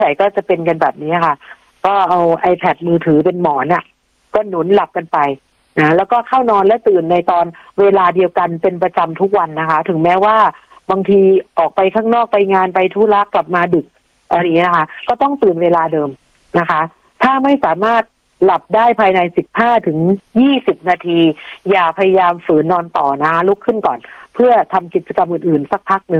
ใหญ่ก็จะเป็นกันแบบนี้ค่ะก็เอา iPad มือถือเป็นหมอนก็หนุนหลับกันไปนะแล้วก็เข้านอนและตื่นในตอนเวลาเดียวกันเป็นประจำทุกวันนะคะถึงแม้ว่าบางทีออกไปข้างนอกไปงานไปธุระกลับมาดึกอะไรอย่างนี้นะคะก็ต้องตื่นเวลาเดิมนะคะถ้าไม่สามารถหลับได้ภายใน15 ถึง 20 นาทีอย่าพยายามฝืนนอนต่อนะลุกขึ้นก่อนเพื่อทำกิจกรรมอื่นๆสักพักหนึ่ง